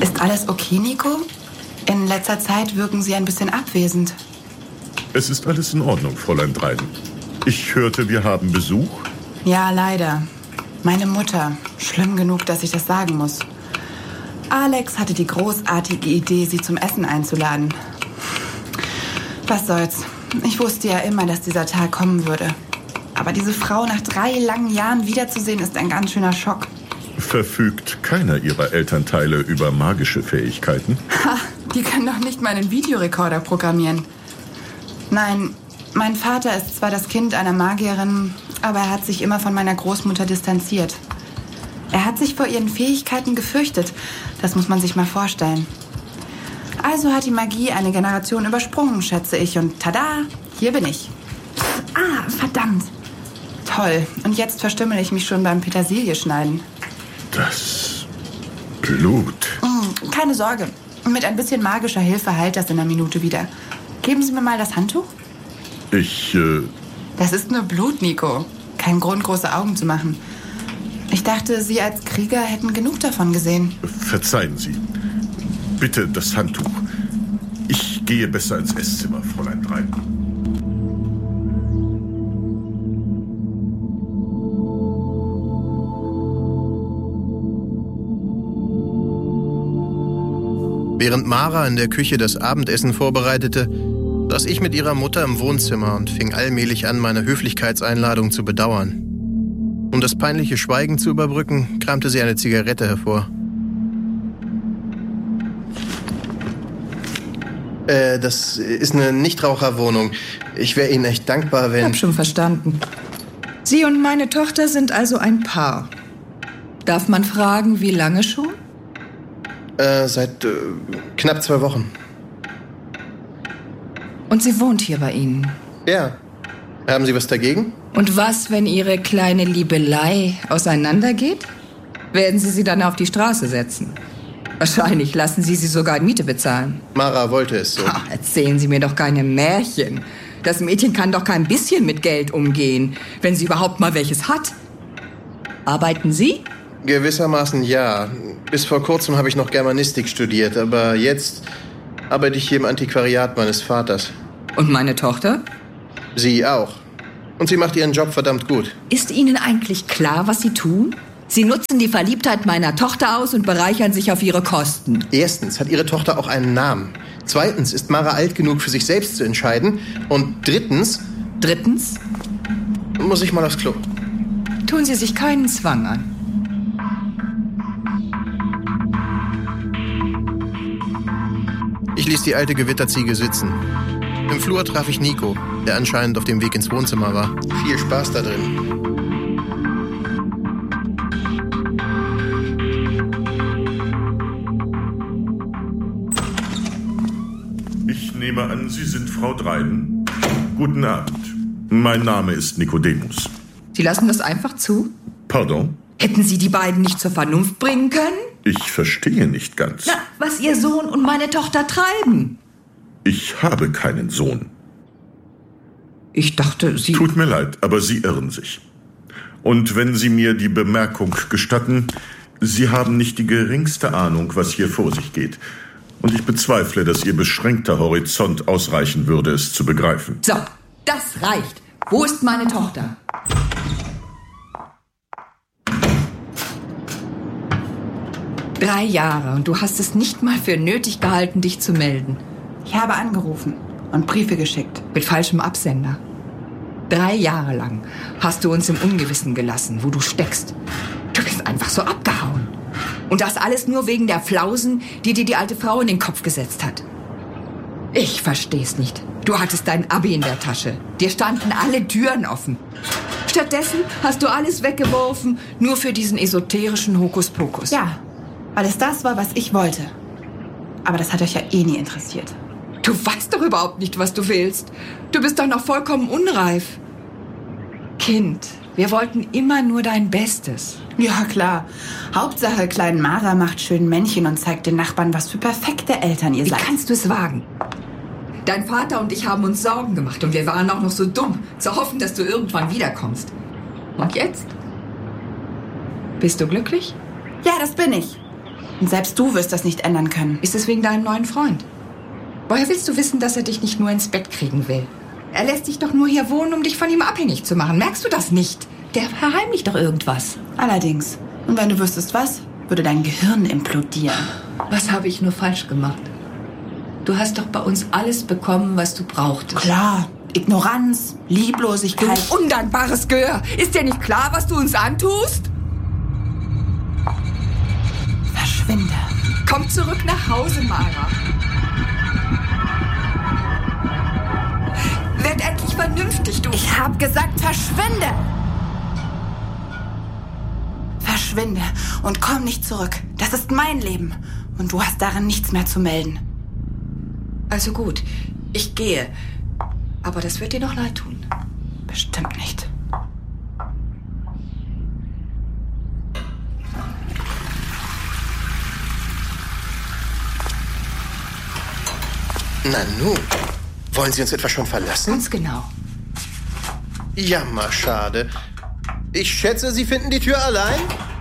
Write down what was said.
Ist alles okay, Nico? In letzter Zeit wirken Sie ein bisschen abwesend. Es ist alles in Ordnung, Fräulein Dreiden. Ich hörte, wir haben Besuch. Ja, leider. Meine Mutter. Schlimm genug, dass ich das sagen muss. Alex hatte die großartige Idee, sie zum Essen einzuladen. Was soll's? Ich wusste ja immer, dass dieser Tag kommen würde. Aber diese Frau nach 3 langen Jahren wiederzusehen, ist ein ganz schöner Schock. Verfügt keiner Ihrer Elternteile über magische Fähigkeiten? Ha, die können doch nicht mal einen Videorekorder programmieren. Nein, mein Vater ist zwar das Kind einer Magierin, aber er hat sich immer von meiner Großmutter distanziert. Er hat sich vor ihren Fähigkeiten gefürchtet. Das muss man sich mal vorstellen. Also hat die Magie eine Generation übersprungen, schätze ich. Und tada, hier bin ich. Ah, verdammt. Toll. Und jetzt verstümmel ich mich schon beim Petersilie schneiden. Das Blut. Keine Sorge. Mit ein bisschen magischer Hilfe heilt das in einer Minute wieder. Geben Sie mir mal das Handtuch. Das ist nur Blut, Nico. Kein Grund, große Augen zu machen. Ich dachte, Sie als Krieger hätten genug davon gesehen. Verzeihen Sie. Bitte das Handtuch. Ich gehe besser ins Esszimmer, Fräulein Dreiden. Während Mara in der Küche das Abendessen vorbereitete, saß ich mit ihrer Mutter im Wohnzimmer und fing allmählich an, meine Höflichkeitseinladung zu bedauern. Um das peinliche Schweigen zu überbrücken, kramte sie eine Zigarette hervor. Das ist eine Nichtraucherwohnung. Ich wäre Ihnen echt dankbar, wenn... Ich hab schon verstanden. Sie und meine Tochter sind also ein Paar. Darf man fragen, wie lange schon? Seit knapp 2 Wochen. Und sie wohnt hier bei Ihnen? Ja. Haben Sie was dagegen? Und was, wenn Ihre kleine Liebelei auseinandergeht? Werden Sie sie dann auf die Straße setzen? Wahrscheinlich lassen Sie sie sogar Miete bezahlen. Mara wollte es so. Ach, erzählen Sie mir doch keine Märchen. Das Mädchen kann doch kein bisschen mit Geld umgehen, wenn sie überhaupt mal welches hat. Arbeiten Sie? Gewissermaßen ja. Bis vor kurzem habe ich noch Germanistik studiert, aber jetzt arbeite ich hier im Antiquariat meines Vaters. Und meine Tochter? Sie auch. Und sie macht ihren Job verdammt gut. Ist Ihnen eigentlich klar, was Sie tun? Sie nutzen die Verliebtheit meiner Tochter aus und bereichern sich auf ihre Kosten. Erstens hat Ihre Tochter auch einen Namen. Zweitens ist Mara alt genug, für sich selbst zu entscheiden. Und drittens... Drittens? Muss ich mal aufs Klo. Tun Sie sich keinen Zwang an. Ich ließ die alte Gewitterziege sitzen. Im Flur traf ich Nico, der anscheinend auf dem Weg ins Wohnzimmer war. Viel Spaß da drin. Ich nehme an, Sie sind Frau Dreiden. Guten Abend. Mein Name ist Nikodemus. Sie lassen das einfach zu? Pardon? Hätten Sie die beiden nicht zur Vernunft bringen können? Ich verstehe nicht ganz. Na, was Ihr Sohn und meine Tochter treiben. Ich habe keinen Sohn. Ich dachte, Sie... Tut mir leid, aber Sie irren sich. Und wenn Sie mir die Bemerkung gestatten, Sie haben nicht die geringste Ahnung, was hier vor sich geht. Und ich bezweifle, dass Ihr beschränkter Horizont ausreichen würde, es zu begreifen. So, das reicht. Wo ist meine Tochter? Drei Jahre und du hast es nicht mal für nötig gehalten, dich zu melden. Ich habe angerufen und Briefe geschickt. Mit falschem Absender. 3 Jahre lang hast du uns im Ungewissen gelassen, wo du steckst. Du bist einfach so abgehauen. Und das alles nur wegen der Flausen, die dir die alte Frau in den Kopf gesetzt hat. Ich versteh's nicht. Du hattest dein Abi in der Tasche. Dir standen alle Türen offen. Stattdessen hast du alles weggeworfen, nur für diesen esoterischen Hokuspokus. Ja, weil es das war, was ich wollte. Aber das hat euch ja eh nie interessiert. Du weißt doch überhaupt nicht, was du willst. Du bist doch noch vollkommen unreif. Kind, wir wollten immer nur dein Bestes. Ja, klar. Hauptsache, kleinen Mara macht schön Männchen und zeigt den Nachbarn, was für perfekte Eltern ihr seid. Wie kannst du es wagen? Dein Vater und ich haben uns Sorgen gemacht und wir waren auch noch so dumm, zu hoffen, dass du irgendwann wiederkommst. Und jetzt? Bist du glücklich? Ja, das bin ich. Und selbst du wirst das nicht ändern können. Ist es wegen deinem neuen Freund? Woher willst du wissen, dass er dich nicht nur ins Bett kriegen will? Er lässt dich doch nur hier wohnen, um dich von ihm abhängig zu machen. Merkst du das nicht? Der verheimlicht doch irgendwas. Allerdings. Und wenn du wüsstest was, würde dein Gehirn implodieren. Was habe ich nur falsch gemacht? Du hast doch bei uns alles bekommen, was du brauchtest. Klar, Ignoranz, Lieblosigkeit. Du undankbares Gehör. Ist dir nicht klar, was du uns antust? Verschwinde. Komm zurück nach Hause, Mara. Werd endlich vernünftig, du. Ich hab gesagt, verschwinde! Verschwinde und komm nicht zurück. Das ist mein Leben. Und du hast darin nichts mehr zu melden. Also gut, ich gehe. Aber das wird dir noch leid tun. Bestimmt nicht. Nanu, wollen Sie uns etwa schon verlassen? Ganz genau. Jammer, schade. Ich schätze, Sie finden die Tür allein?